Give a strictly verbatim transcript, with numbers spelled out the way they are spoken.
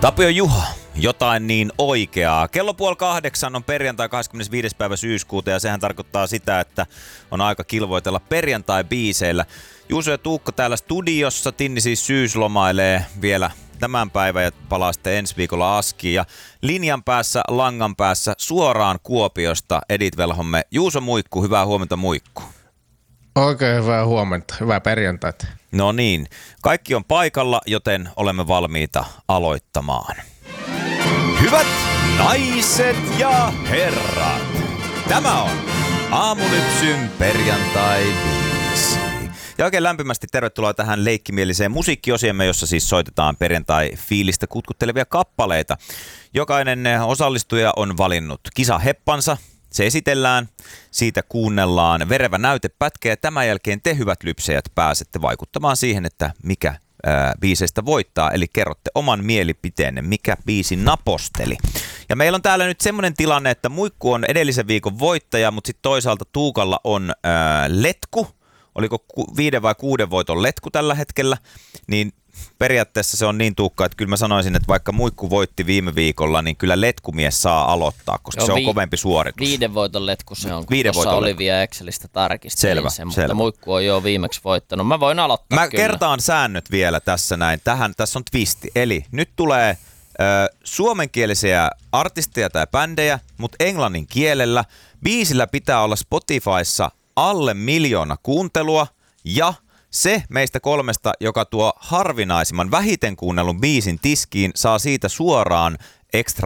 Tapio Juha, jotain niin oikeaa. Kello puoli kahdeksan on perjantai kahdeskymmenesviides päivä syyskuuta ja sehän tarkoittaa sitä, että on aika kilvoitella perjantai-biiseillä. Juuso ja Tuukka täällä studiossa, Tinni siis syyslomailee vielä tämän päivän ja palaa sitten ensi viikolla Askiin. Ja linjan päässä, langan päässä, suoraan Kuopiosta Edith Velhomme. Juuso Muikku, hyvää huomenta Muikku. Oikein hyvää huomenta, hyvää perjantaita. No niin, kaikki on paikalla, joten olemme valmiita aloittamaan. Hyvät naiset ja herrat, tämä on Aamulypsyn perjantai-biisi. Ja oikein lämpimästi tervetuloa tähän leikkimieliseen musiikkiosiemme, jossa siis soitetaan perjantai-fiilistä kutkuttelevia kappaleita. Jokainen osallistuja on valinnut kisaheppansa. Se esitellään, siitä kuunnellaan verevä näytepätkä ja tämän jälkeen te hyvät lypsejät pääsette vaikuttamaan siihen, että mikä ää, biiseistä voittaa. Eli kerrotte oman mielipiteenne, mikä biisi naposteli. Ja meillä on täällä nyt semmoinen tilanne, että Muikku on edellisen viikon voittaja, mutta sitten toisaalta Tuukalla on ää, letku. Oliko ku, viiden vai kuuden voiton letku tällä hetkellä, niin periaatteessa se on niin, Tuukka, että kyllä mä sanoisin, että vaikka Muikku voitti viime viikolla, niin kyllä letkumies saa aloittaa, koska Joo, se on vi- kovempi suoritus. Viiden voiton letku se on, kun viiden tuossa Olivia Excelistä tarkistelin selvä, sen, mutta selvä. Muikku on jo viimeksi voittanut. Mä voin aloittaa Mä kyllä. kertaan säännöt vielä tässä näin. Tähän, tässä on twisti. Eli nyt tulee ö, suomenkielisiä artisteja tai bändejä, mutta englannin kielellä. Biisillä pitää olla Spotifyssa alle miljoona kuuntelua ja se meistä kolmesta, joka tuo harvinaisimman vähiten kuunnellun biisin tiskiin, saa siitä suoraan extra